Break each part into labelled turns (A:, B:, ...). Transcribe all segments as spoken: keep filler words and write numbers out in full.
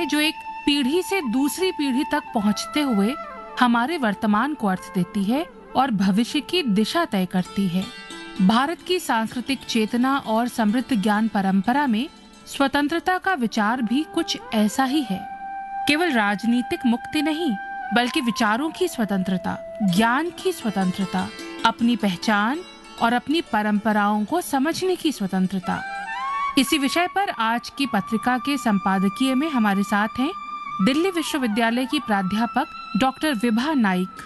A: जो एक पीढ़ी से दूसरी पीढ़ी तक पहुंचते हुए हमारे वर्तमान को अर्थ देती है और भविष्य की दिशा तय करती है। भारत की सांस्कृतिक चेतना और समृद्ध ज्ञान परंपरा में स्वतंत्रता का विचार भी कुछ ऐसा ही है। केवल राजनीतिक मुक्ति नहीं, बल्कि विचारों की स्वतंत्रता, ज्ञान की स्वतंत्रता, अपनी पहचान और अपनी परंपराओं को समझने की स्वतंत्रता। इसी विषय पर आज की पत्रिका के संपादकीय में हमारे साथ हैं दिल्ली विश्वविद्यालय की प्राध्यापक डॉक्टर विभा नाइक।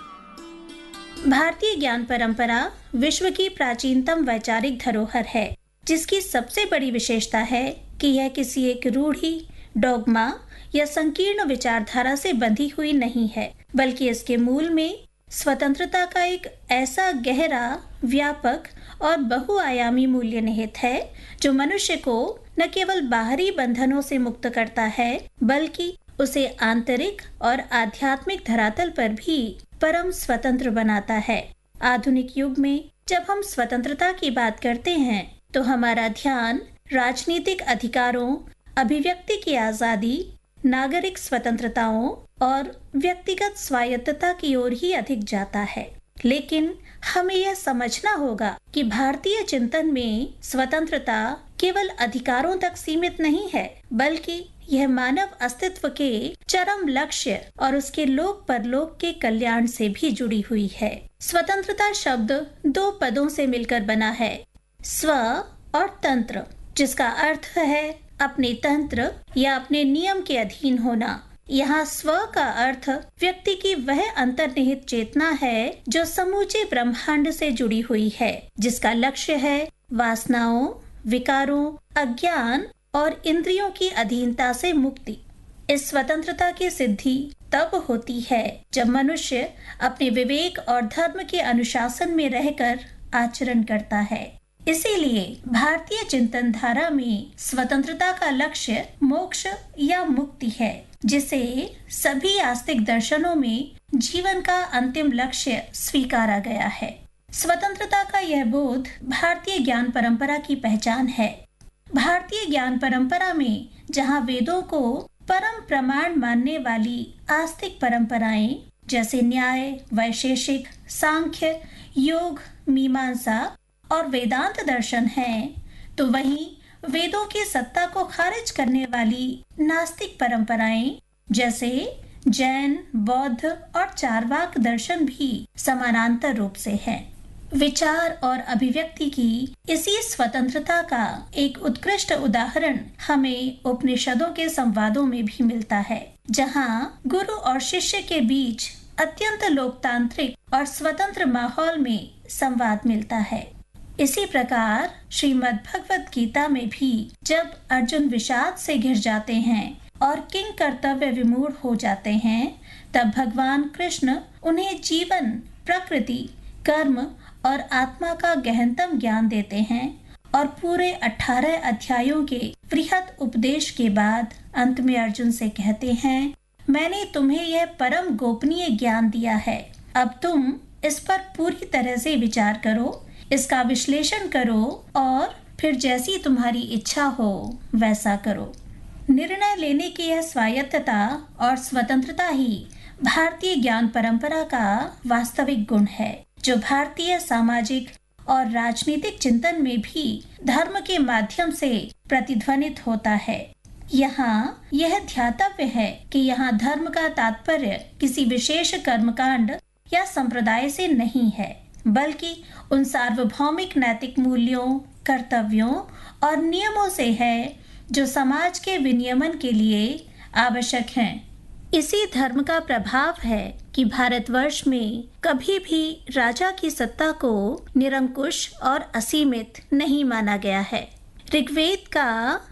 B: भारतीय ज्ञान परंपरा विश्व की प्राचीनतम वैचारिक धरोहर है, जिसकी सबसे बड़ी विशेषता है कि यह किसी एक रूढ़ि, डॉगमा या संकीर्ण विचारधारा से बंधी हुई नहीं है, बल्कि इसके मूल में स्वतंत्रता का एक ऐसा गहरा, व्यापक और बहुआयामी मूल्य निहित है जो मनुष्य को न केवल बाहरी बंधनों से मुक्त करता है, बल्कि उसे आंतरिक और आध्यात्मिक धरातल पर भी परम स्वतंत्र बनाता है। आधुनिक युग में जब हम स्वतंत्रता की बात करते हैं, तो हमारा ध्यान राजनीतिक अधिकारों, अभिव्यक्ति की आजादी, नागरिक स्वतंत्रताओं और व्यक्तिगत स्वायत्तता की ओर ही अधिक जाता है। लेकिन हमें यह समझना होगा कि भारतीय चिंतन में स्वतंत्रता केवल अधिकारों तक सीमित नहीं है, बल्कि यह मानव अस्तित्व के चरम लक्ष्य और उसके लोक परलोक के कल्याण से भी जुड़ी हुई है। स्वतंत्रता शब्द दो पदों से मिलकर बना है, स्व और तंत्र, जिसका अर्थ है अपने तंत्र या अपने नियम के अधीन होना। यहाँ स्व का अर्थ व्यक्ति की वह अंतर्निहित चेतना है जो समूचे ब्रह्मांड से जुड़ी हुई है, जिसका लक्ष्य है वासनाओं, विकारों, अज्ञान और इंद्रियों की अधीनता से मुक्ति। इस स्वतंत्रता की सिद्धि तब होती है जब मनुष्य अपने विवेक और धर्म के अनुशासन में रहकर आचरण करता है। इसीलिए भारतीय चिंतन धारा में स्वतंत्रता का लक्ष्य मोक्ष या मुक्ति है, जिसे सभी आस्तिक दर्शनों में जीवन का अंतिम लक्ष्य स्वीकारा गया है। स्वतंत्रता का यह बोध भारतीय ज्ञान परंपरा की पहचान है। भारतीय ज्ञान परंपरा में जहाँ वेदों को परम प्रमाण मानने वाली आस्तिक परंपराएं जैसे न्याय, वैशेषिक, सांख्य, योग, मीमांसा और वेदांत दर्शन हैं, तो वहीं वेदों की सत्ता को खारिज करने वाली नास्तिक परंपराएं जैसे जैन, बौद्ध और चारवाक दर्शन भी समानांतर रूप से हैं। विचार और अभिव्यक्ति की इसी स्वतंत्रता का एक उत्कृष्ट उदाहरण हमें उपनिषदों के संवादों में भी मिलता है, जहाँ गुरु और शिष्य के बीच अत्यंत लोकतांत्रिक और स्वतंत्र माहौल में संवाद मिलता है। इसी प्रकार श्रीमद् भगवद गीता में भी जब अर्जुन विषाद से घिर जाते हैं और किंग कर्तव्य विमूढ़ हो जाते हैं, तब भगवान कृष्ण उन्हें जीवन, प्रकृति, कर्म और आत्मा का गहनतम ज्ञान देते हैं और पूरे अठारह अध्यायों के बृहद उपदेश के बाद अंत में अर्जुन से कहते हैं, मैंने तुम्हें यह परम गोपनीय ज्ञान दिया है, अब तुम इस पर पूरी तरह से विचार करो, इसका विश्लेषण करो और फिर जैसी तुम्हारी इच्छा हो वैसा करो। निर्णय लेने की यह स्वायत्तता और स्वतंत्रता ही भारतीय ज्ञान परंपरा का वास्तविक गुण है, जो भारतीय सामाजिक और राजनीतिक चिंतन में भी धर्म के माध्यम से प्रतिध्वनित होता है। यहाँ यह ध्यातव्य है कि यहाँ धर्म का तात्पर्य किसी विशेष कर्मकांड या संप्रदाय से नहीं है, बल्कि उन सार्वभौमिक नैतिक मूल्यों, कर्तव्यों और नियमों से है जो समाज के विनियमन के लिए आवश्यक हैं। इसी धर्म का प्रभाव है कि भारतवर्ष में कभी भी राजा की सत्ता को निरंकुश और असीमित नहीं माना गया है। ऋग्वेद का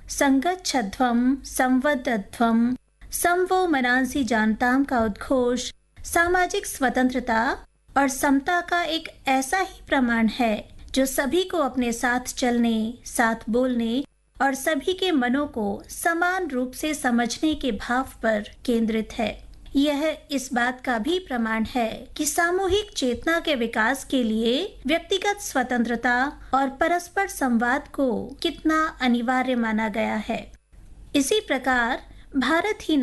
B: संगच्छध्वम संवदध्वम समवो मनांसी जानताम का उद्घोष सामाजिक स्वतंत्रता और समता का एक ऐसा ही प्रमाण है जो सभी को अपने साथ चलने, साथ बोलने और सभी के मनों को समान रूप से समझने के भाव पर केंद्रित है। यह इस बात का भी प्रमाण है कि सामूहिक चेतना के विकास के लिए व्यक्तिगत स्वतंत्रता और परस्पर संवाद को कितना अनिवार्य माना गया है। इसी प्रकार भारत ही